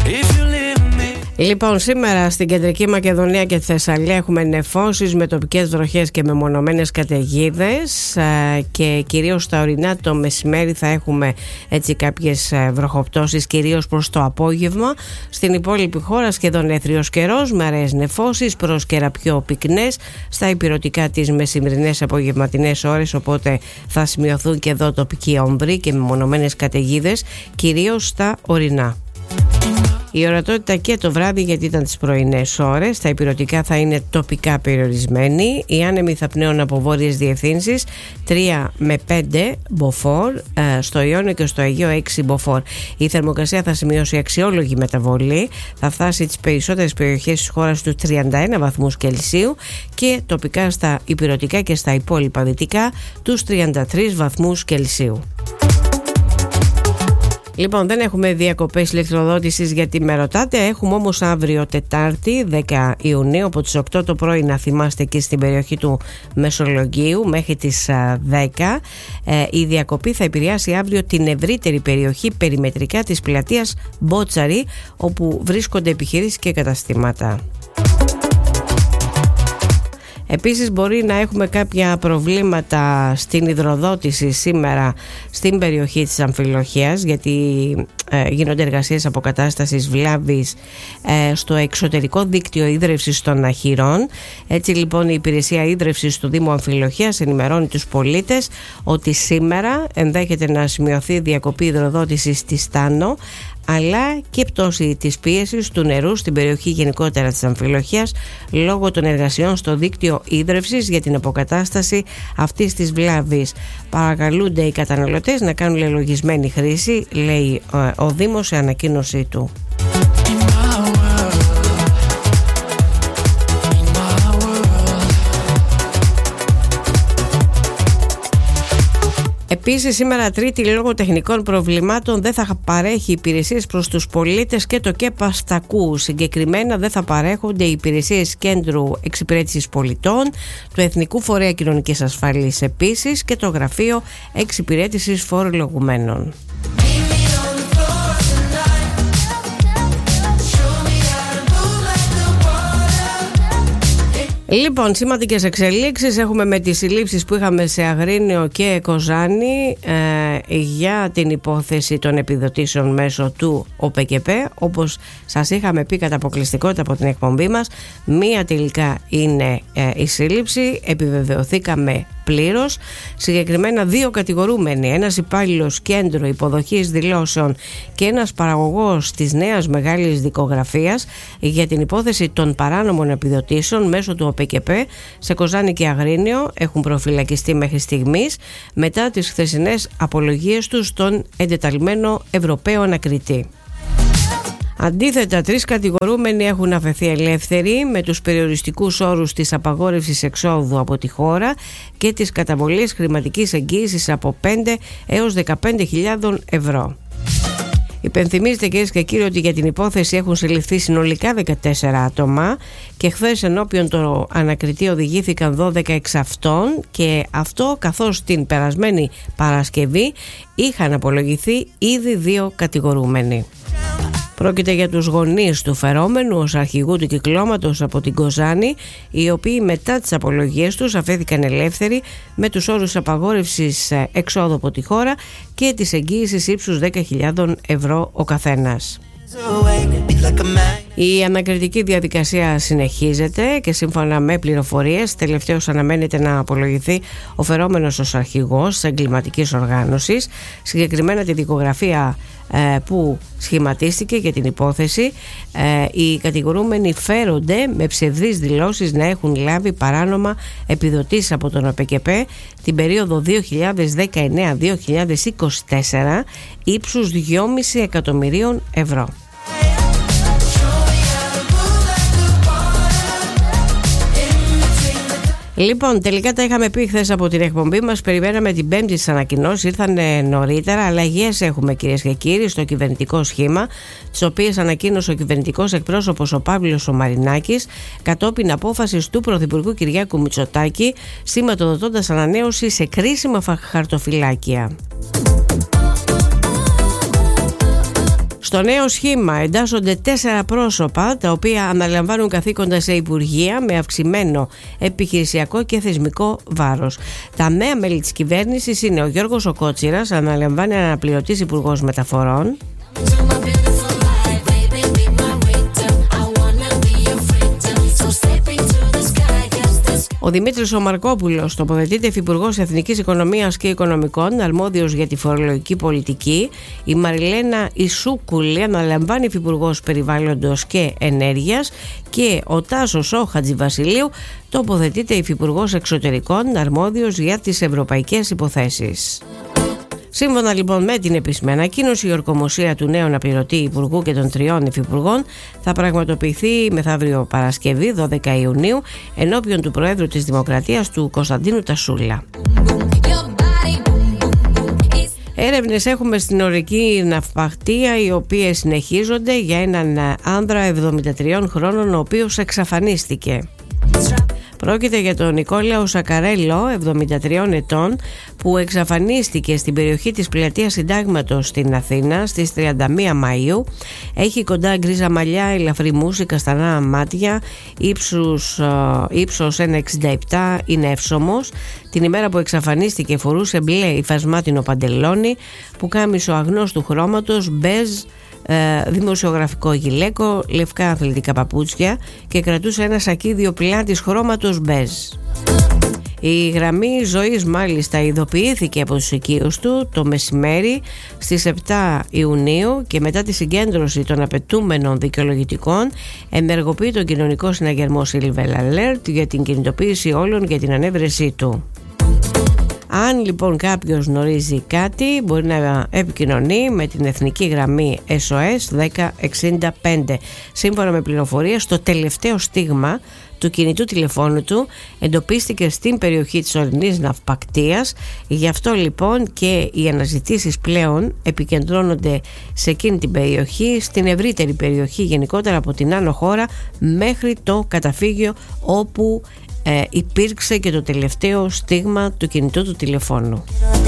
Λοιπόν, σήμερα στην Κεντρική Μακεδονία και τη Θεσσαλία έχουμε νεφώσεις με τοπικές βροχές και μεμονωμένες καταιγίδες και κυρίως στα ορεινά το μεσημέρι θα έχουμε έτσι κάποιες βροχοπτώσεις, κυρίως προς το απόγευμα. Στην υπόλοιπη χώρα σχεδόν έθριος καιρός με αραιές νεφώσεις, πρόσκαιρα πιο πυκνές στα ηπειρωτικά τις μεσημερινές απογευματινές ώρες, οπότε θα σημειωθούν και εδώ τοπικοί όμβροι και μεμονωμένες καταιγίδες, κυρίως στα ορεινά. Η ορατότητα και το βράδυ, γιατί ήταν τις πρωινές ώρες, τα ηπειρωτικά θα είναι τοπικά περιορισμένη. Οι άνεμοι θα πνέουν από βόρειες διευθύνσεις 3 με 5 μποφόρ, στο Ιόνιο και στο Αιγαίο 6 μποφόρ. Η θερμοκρασία θα σημειώσει αξιόλογη μεταβολή, θα φτάσει τις περισσότερες περιοχές της χώρας του 31 βαθμούς Κελσίου και τοπικά στα ηπειρωτικά και στα υπόλοιπα δυτικά τους 33 βαθμούς Κελσίου. Λοιπόν, δεν έχουμε διακοπές ηλεκτροδότησης γιατί με ρωτάτε. Έχουμε όμως αύριο Τετάρτη 10 Ιουνίου από τις 8 το πρωί, να θυμάστε, και στην περιοχή του Μεσολογγίου μέχρι τις 10. Η διακοπή θα επηρεάσει αύριο την ευρύτερη περιοχή περιμετρικά της πλατείας Μπότσαρη, όπου βρίσκονται επιχειρήσεις και καταστήματα. Επίσης μπορεί να έχουμε κάποια προβλήματα στην υδροδότηση σήμερα στην περιοχή της Αμφιλοχίας, γιατί γίνονται εργασίες αποκατάστασης βλάβης στο εξωτερικό δίκτυο ίδρευσης των Αχυρών. Έτσι λοιπόν η υπηρεσία ίδρευσης του Δήμου Αμφιλοχίας ενημερώνει τους πολίτες ότι σήμερα ενδέχεται να σημειωθεί διακοπή υδροδότησης στη Στάνο, αλλά και πτώση της πίεσης του νερού στην περιοχή γενικότερα της Αμφιλοχίας λόγω των εργασιών στο δίκτυο ίδρευσης για την αποκατάσταση αυτής της βλάβης. Παρακαλούνται οι καταναλωτές να κάνουν λελογισμένη χρήση, λέει ο Δήμος σε ανακοίνωσή του. Επίσης σήμερα Τρίτη, λόγω τεχνικών προβλημάτων δεν θα παρέχει υπηρεσίες προς τους πολίτες και το ΚΕΠ Αστακού. Συγκεκριμένα δεν θα παρέχονται οι υπηρεσίες Κέντρου Εξυπηρέτησης Πολιτών, του Εθνικού Φορέα Κοινωνικής Ασφάλισης επίσης και το Γραφείο Εξυπηρέτησης Φορολογουμένων. Λοιπόν, σημαντικές εξελίξεις έχουμε με τις συλλήψεις που είχαμε σε Αγρίνιο και Κοζάνη για την υπόθεση των επιδοτήσεων μέσω του ΟΠΚΠ. Όπως σας είχαμε πει κατά αποκλειστικότητα από την εκπομπή μας, μία τελικά είναι η σύλληψη, επιβεβαιωθήκαμε πλήρως. Συγκεκριμένα 2 κατηγορούμενοι, ένας υπάλληλος κέντρο υποδοχής δηλώσεων και ένας παραγωγός της νέας μεγάλης δικογραφίας για την υπόθεση των παράνομων επιδοτήσεων μέσω του ΟΠΚΠ σε Κοζάνη και Αγρίνιο έχουν προφυλακιστεί μέχρι στιγμής μετά τις χθεσινές απολογίες τους στον εντεταλμένο Ευρωπαίο ανακριτή. Αντίθετα, 3 κατηγορούμενοι έχουν αφαιθεί ελεύθεροι με τους περιοριστικούς όρους της απαγόρευσης εξόδου από τη χώρα και της καταβολής χρηματικής εγγύησης από 5 έως 15.000 ευρώ. Υπενθυμίζεται, κυρίες και κύριοι, ότι για την υπόθεση έχουν συλληφθεί συνολικά 14 άτομα και χθες ενώπιον το ανακριτή οδηγήθηκαν 12 εξ αυτών, και αυτό καθώς την περασμένη Παρασκευή είχαν απολογηθεί ήδη 2 κατηγορούμενοι. Πρόκειται για τους γονείς του φερόμενου ως αρχηγού του κυκλώματος από την Κοζάνη, οι οποίοι μετά τις απολογίες τους αφέθηκαν ελεύθεροι με τους όρους απαγόρευσης εξόδου από τη χώρα και της εγγύησης ύψους 10.000 ευρώ ο καθένας. Η ανακριτική διαδικασία συνεχίζεται και σύμφωνα με πληροφορίες τελευταίως αναμένεται να απολογηθεί ο φερόμενος ως αρχηγός της εγκληματικής οργάνωσης. Συγκεκριμένα τη δικογραφία που σχηματίστηκε για την υπόθεση, οι κατηγορούμενοι φέρονται με ψευδείς δηλώσεις να έχουν λάβει παράνομα επιδοτήσεις από τον ΟΠΚΠ την περίοδο 2019-2024 ύψους 2,5 εκατομμυρίων ευρώ. Λοιπόν, τελικά τα είχαμε πει χθες από την εκπομπή μας. Περιμέναμε την Πέμπτη τις ανακοινώσεις, ήρθαν νωρίτερα. Αλλαγές έχουμε, κυρίες και κύριοι, στο κυβερνητικό σχήμα, τις οποίες ανακοίνωσε ο κυβερνητικός εκπρόσωπος ο Παύλος ο Μαρινάκης κατόπιν απόφασης του Πρωθυπουργού Κυριάκου Μητσοτάκη, σηματοδοτώντας ανανέωση σε κρίσιμα χαρτοφυλάκια. Στο νέο σχήμα εντάσσονται 4 πρόσωπα τα οποία αναλαμβάνουν καθήκοντα σε υπουργεία με αυξημένο επιχειρησιακό και θεσμικό βάρος. Τα νέα μέλη της κυβέρνησης είναι ο Γιώργος ο Κότσιρας, αναλαμβάνει αναπληρωτής υπουργός μεταφορών. Ο Δημήτρης ο Μαρκόπουλος τοποθετείται υφυπουργός Εθνικής Οικονομίας και Οικονομικών, αρμόδιος για τη φορολογική πολιτική. Η Μαριλένα Ισούκουλη αναλαμβάνει υφυπουργός Περιβάλλοντος και Ενέργειας και ο Τάσος ο Χατζηβασιλείου τοποθετείται υφυπουργός Εξωτερικών, αρμόδιος για τις ευρωπαϊκές υποθέσεις. Σύμφωνα λοιπόν με την επίσημη ανακοίνωση, η ορκομοσία του νέου αναπληρωτή υπουργού και των 3 υφυπουργών θα πραγματοποιηθεί μεθαύριο Παρασκευή 12 Ιουνίου ενώπιον του Προέδρου της Δημοκρατίας, του Κωνσταντίνου Τασούλα. Έρευνες έχουμε στην ορεική ναυπακτία, οι οποίες συνεχίζονται για έναν άνδρα 73 χρόνων ο οποίος εξαφανίστηκε. Πρόκειται για τον Νικόλαο Σακαρέλο, 73 ετών, που εξαφανίστηκε στην περιοχή της Πλατείας Συντάγματος στην Αθήνα στις 31 Μαΐου. Έχει κοντά γκρίζα μαλλιά, ελαφρύ μουσι, καστανά μάτια, ύψος 1,67, είναι εύσωμος. Την ημέρα που εξαφανίστηκε φορούσε μπλε υφασμάτινο παντελόνι, πουκάμισο αγνώστου χρώματος, μπέζ, δημοσιογραφικό γυλαίκο, λευκά αθλητικά παπούτσια και κρατούσε ένα σακίδιο πλάτης χρώματος μπέζ. Η γραμμή ζωής μάλιστα ειδοποιήθηκε από τους οικείους του το μεσημέρι στις 7 Ιουνίου και μετά τη συγκέντρωση των απαιτούμενων δικαιολογητικών ενεργοποιεί τον κοινωνικό συναγερμό Silver Alert για την κινητοποίηση όλων για την ανέβρεσή του. Αν λοιπόν κάποιος γνωρίζει κάτι, μπορεί να επικοινωνεί με την εθνική γραμμή SOS 1065. Σύμφωνα με πληροφορίες, το τελευταίο στίγμα του κινητού τηλεφώνου του εντοπίστηκε στην περιοχή της ορεινής ναυπακτίας. Γι' αυτό λοιπόν και οι αναζητήσεις πλέον επικεντρώνονται σε εκείνη την περιοχή, στην ευρύτερη περιοχή γενικότερα από την Άνω Χώρα μέχρι το καταφύγιο όπου υπήρξε και το τελευταίο στίγμα του κινητού του τηλεφώνου.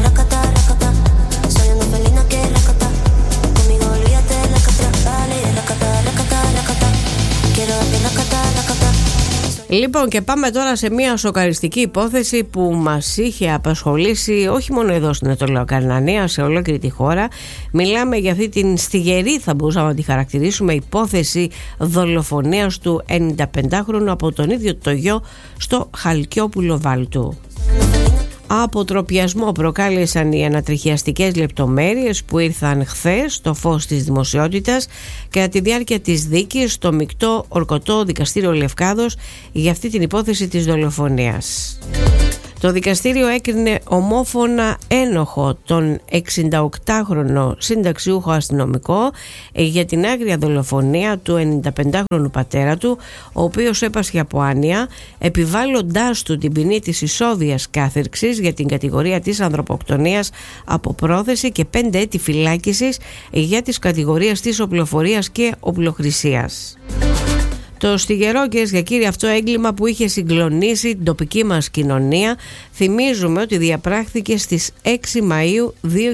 Λοιπόν, και πάμε τώρα σε μια σοκαριστική υπόθεση που μας είχε απασχολήσει όχι μόνο εδώ στην Ανατολοκαρνανία, σε ολόκληρη τη χώρα. Μιλάμε για αυτή την στιγερή, θα μπορούσαμε να τη χαρακτηρίσουμε, υπόθεση δολοφονίας του 95χρονου από τον ίδιο το γιο στο Χαλκιόπουλο Βάλτου. Αποτροπιασμό προκάλεσαν οι ανατριχιαστικές λεπτομέρειες που ήρθαν χθες στο φως της δημοσιότητας κατά τη διάρκεια της δίκης στο μεικτό ορκωτό δικαστήριο Λευκάδος για αυτή την υπόθεση της δολοφονίας. Το δικαστήριο έκρινε ομόφωνα ένοχο τον 68χρονο συνταξιούχο αστυνομικό για την άγρια δολοφονία του 95χρονου πατέρα του, ο οποίος έπασχε από άνοια, επιβάλλοντάς του την ποινή της ισόβιας κάθυρξης για την κατηγορία της ανθρωποκτονίας από πρόθεση και 5 έτη φυλάκισης για τις κατηγορίες της οπλοφορίας και οπλοχρησίας. Το στιγερό, κυρίες και κύριοι, αυτό έγκλημα που είχε συγκλονίσει την τοπική μας κοινωνία, θυμίζουμε ότι διαπράχθηκε στις 6 Μαΐου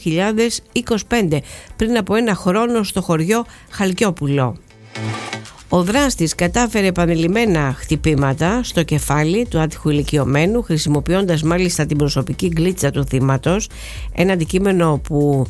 2025, πριν από ένα χρόνο στο χωριό Χαλκιόπουλο. Ο δράστης κατάφερε επανειλημμένα χτυπήματα στο κεφάλι του άτυχου ηλικιωμένου, χρησιμοποιώντας μάλιστα την προσωπική γκλίτσα του θύματος, ένα αντικείμενο που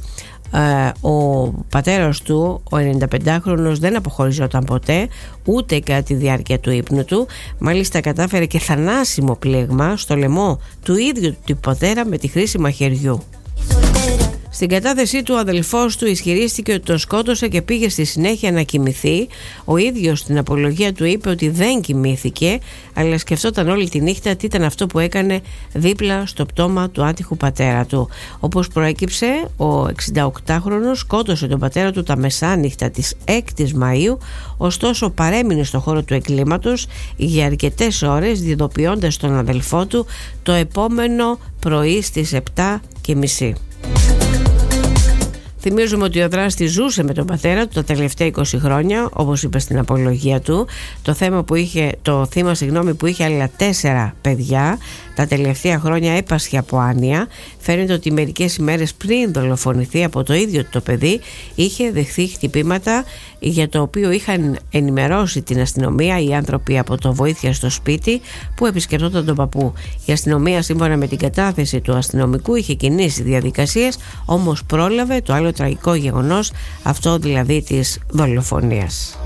ο πατέρας του, ο 95χρονος, δεν αποχωριζόταν ποτέ, ούτε κατά τη διάρκεια του ύπνου του. Μάλιστα κατάφερε και θανάσιμο πλήγμα στο λαιμό του ίδιου του πατέρα με τη χρήση μαχαιριού. Στην κατάθεσή του, ο αδελφός του ισχυρίστηκε ότι τον σκότωσε και πήγε στη συνέχεια να κοιμηθεί. Ο ίδιος στην απολογία του είπε ότι δεν κοιμήθηκε, αλλά σκεφτόταν όλη τη νύχτα τι ήταν αυτό που έκανε δίπλα στο πτώμα του άτυχου πατέρα του. Όπως προέκυψε, ο 68χρονος σκότωσε τον πατέρα του τα μεσάνυχτα της 6ης Μαΐου, ωστόσο παρέμεινε στο χώρο του εγκλήματος για αρκετές ώρες, ειδοποιώντας τον αδελφό του το επόμενο πρωί στις 7:30. Θυμίζουμε ότι ο δράστης ζούσε με τον πατέρα του τα τελευταία 20 χρόνια, όπως είπε στην απολογία του. Το θύμα που είχε άλλα 4 παιδιά, τα τελευταία χρόνια έπασχε από άνοια. Φαίνεται ότι μερικές ημέρες πριν δολοφονηθεί από το ίδιο το παιδί είχε δεχθεί χτυπήματα, για το οποίο είχαν ενημερώσει την αστυνομία οι άνθρωποι από το Βοήθεια στο σπίτι που επισκεπτόταν τον παππού. Η αστυνομία, σύμφωνα με την κατάθεση του αστυνομικού, είχε κινήσει διαδικασίες, όμως πρόλαβε το άλλο τραγικό γεγονός, αυτό δηλαδή της δολοφονίας.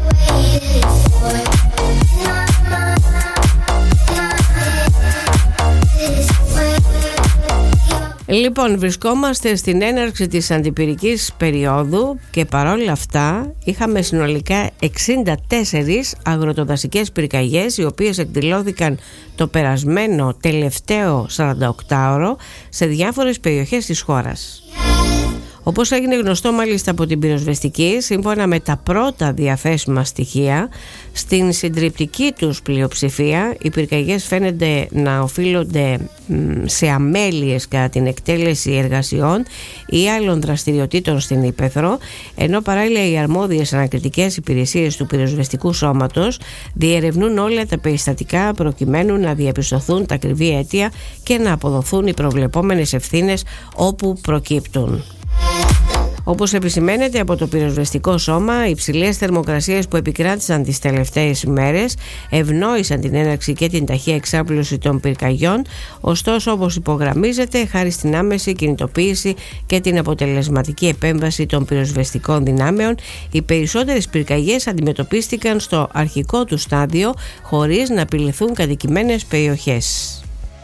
Λοιπόν, βρισκόμαστε στην έναρξη της αντιπυρικής περίοδου και παρόλα αυτά είχαμε συνολικά 64 αγροτοδασικές πυρκαγιές, οι οποίες εκδηλώθηκαν το περασμένο τελευταίο 48ωρο σε διάφορες περιοχές της χώρας. Όπως έγινε γνωστό μάλιστα από την πυροσβεστική, σύμφωνα με τα πρώτα διαθέσιμα στοιχεία, στην συντριπτική τους πλειοψηφία οι πυρκαγιές φαίνεται να οφείλονται σε αμέλειες κατά την εκτέλεση εργασιών ή άλλων δραστηριοτήτων στην ύπαιθρο, ενώ παράλληλα οι αρμόδιες ανακριτικές υπηρεσίες του πυροσβεστικού σώματος διερευνούν όλα τα περιστατικά προκειμένου να διαπιστωθούν τα ακριβή αίτια και να αποδοθούν οι προβλεπόμενες ευθύνες όπου προκύπτουν. Όπως επισημαίνεται από το πυροσβεστικό σώμα, οι υψηλές θερμοκρασίες που επικράτησαν τις τελευταίες ημέρες ευνόησαν την έναρξη και την ταχεία εξάπλωση των πυρκαγιών. Ωστόσο, όπως υπογραμμίζεται, χάρη στην άμεση κινητοποίηση και την αποτελεσματική επέμβαση των πυροσβεστικών δυνάμεων, οι περισσότερες πυρκαγιές αντιμετωπίστηκαν στο αρχικό του στάδιο χωρίς να απειληθούν κατοικημένες περιοχές.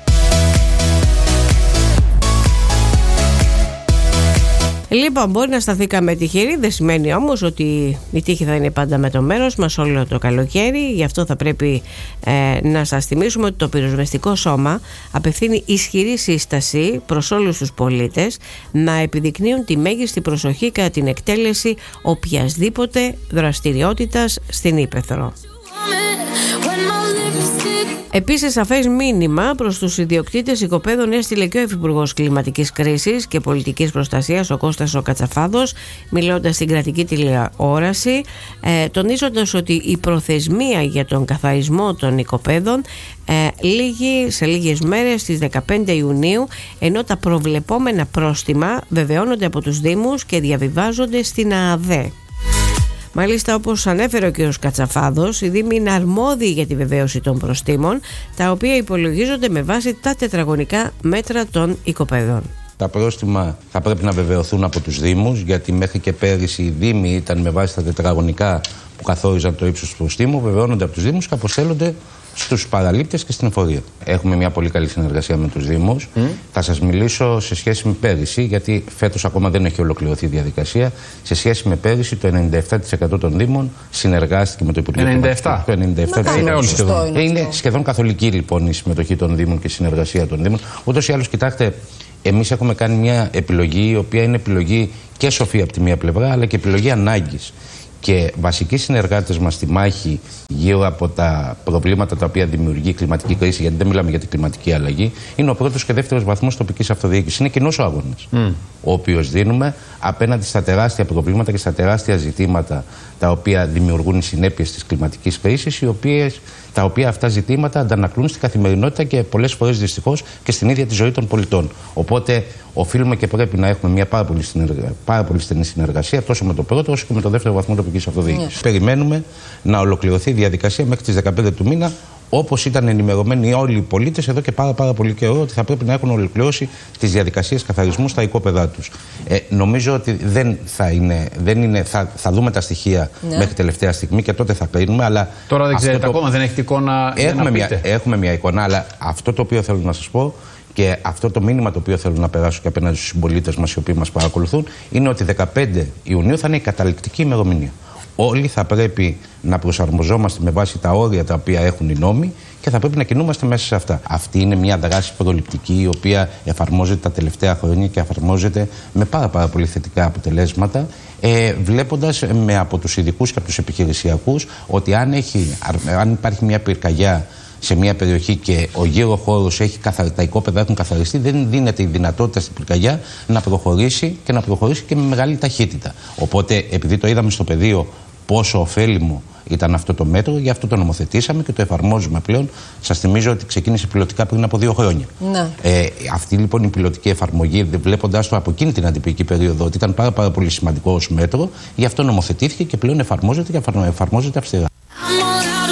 Λοιπόν, μπορεί να σταθήκαμε τυχεροί, δεν σημαίνει όμως ότι η τύχη θα είναι πάντα με το μέρος μας όλο το καλοκαίρι. Γι' αυτό θα πρέπει να σας θυμίσουμε ότι το πυροσβεστικό σώμα απευθύνει ισχυρή σύσταση προς όλους τους πολίτες να επιδεικνύουν τη μέγιστη προσοχή κατά την εκτέλεση οποιασδήποτε δραστηριότητας στην ύπαιθρο. Επίσης, σαφές μήνυμα προς τους ιδιοκτήτες οικοπαίδων έστειλε και ο Υφυπουργός Κλιματικής Κρίσης και Πολιτικής Προστασίας, ο Κώστας ο Κατσαφάδος, μιλώντας στην κρατική τηλεόραση, τονίζοντας ότι η προθεσμία για τον καθαρισμό των οικοπαίδων λήγει σε λίγες μέρες, στις 15 Ιουνίου, ενώ τα προβλεπόμενα πρόστιμα βεβαιώνονται από τους Δήμους και διαβιβάζονται στην ΑΑΔΕ. Μάλιστα, όπως ανέφερε ο κ. Κατσαφάδος, οι Δήμοι είναι αρμόδιοι για τη βεβαίωση των προστίμων, τα οποία υπολογίζονται με βάση τα τετραγωνικά μέτρα των οικοπαίδων. Τα πρόστιμα θα πρέπει να βεβαιωθούν από τους Δήμους, γιατί μέχρι και πέρυσι οι Δήμοι ήταν με βάση τα τετραγωνικά που καθόριζαν το ύψος του προστίμου, βεβαιώνονται από τους Δήμους και αποστέλλονται στους παραλήπτες και στην εφορία. Έχουμε μια πολύ καλή συνεργασία με τους Δήμους. Θα σας μιλήσω σε σχέση με πέρυσι, γιατί φέτος ακόμα δεν έχει ολοκληρωθεί η διαδικασία. Σε σχέση με πέρυσι, το 97% των Δήμων συνεργάστηκε με το Υπουργείο Κλιματικής. Το 97%. Είναι σχεδόν καθολική λοιπόν η συμμετοχή των Δήμων και η συνεργασία των Δήμων. Ούτως ή άλλως, κοιτάξτε, εμείς έχουμε κάνει μια επιλογή, η οποία είναι επιλογή και σοφή από τη μία πλευρά, αλλά και επιλογή ανάγκης. Και βασικοί συνεργάτες μας στη μάχη γύρω από τα προβλήματα τα οποία δημιουργεί η κλιματική κρίση, γιατί δεν μιλάμε για την κλιματική αλλαγή, είναι ο πρώτος και δεύτερος βαθμός τοπικής αυτοδιοίκησης. Είναι κοινός ο αγώνας, ο οποίος δίνουμε απέναντι στα τεράστια προβλήματα και στα τεράστια ζητήματα τα οποία δημιουργούν οι συνέπειες της κλιματικής κρίσης, τα οποία αυτά ζητήματα αντανακλούν στην καθημερινότητα και πολλές φορές δυστυχώς και στην ίδια τη ζωή των πολιτών. Οπότε οφείλουμε και πρέπει να έχουμε μια πάρα πολύ στενή συνεργασία τόσο με το πρώτο όσο και με το δεύτερο βαθμό τοπικής αυτοδιοίκησης. Περιμένουμε να ολοκληρωθεί η διαδικασία μέχρι τις 15 του μήνα, όπως ήταν ενημερωμένοι όλοι οι πολίτες εδώ και πάρα πολύ καιρό, ότι θα πρέπει να έχουν ολοκληρώσει τις διαδικασίες καθαρισμού στα οικόπεδά τους. Νομίζω ότι θα δούμε τα στοιχεία μέχρι τελευταία στιγμή και τότε θα κρίνουμε. Αλλά τώρα δεν ξέρετε ακόμα, δεν έχετε εικόνα. Έχουμε μια εικόνα, αλλά αυτό το οποίο θέλω να σας πω και αυτό το μήνυμα το οποίο θέλω να περάσω και απέναντι στους συμπολίτες μας οι οποίοι μας παρακολουθούν είναι ότι 15 Ιουνίου θα είναι η καταληκτική ημερομηνία. Όλοι θα πρέπει να προσαρμοζόμαστε με βάση τα όρια τα οποία έχουν οι νόμοι και θα πρέπει να κινούμαστε μέσα σε αυτά. Αυτή είναι μια δράση προληπτική, η οποία εφαρμόζεται τα τελευταία χρόνια και εφαρμόζεται με πάρα πολύ θετικά αποτελέσματα, βλέποντας από τους ειδικούς και από τους επιχειρησιακούς ότι αν υπάρχει μια πυρκαγιά σε μια περιοχή και ο γύρω χώρος τα οικόπεδα έχουν καθαριστεί, δεν δίνεται η δυνατότητα στην πυρκαγιά να προχωρήσει και με μεγάλη ταχύτητα. Οπότε, επειδή το είδαμε στο πεδίο πόσο ωφέλιμο ήταν αυτό το μέτρο, γι' αυτό το νομοθετήσαμε και το εφαρμόζουμε πλέον. Σας θυμίζω ότι ξεκίνησε πιλωτικά πριν από 2 χρόνια. Ναι. Αυτή λοιπόν η πιλωτική εφαρμογή, βλέποντας το από εκείνη την αντιπυρική περίοδο ότι ήταν πάρα πολύ σημαντικό ως μέτρο, γι' αυτό νομοθετήθηκε και πλέον εφαρμόζεται και εφαρμόζεται αυστηρά.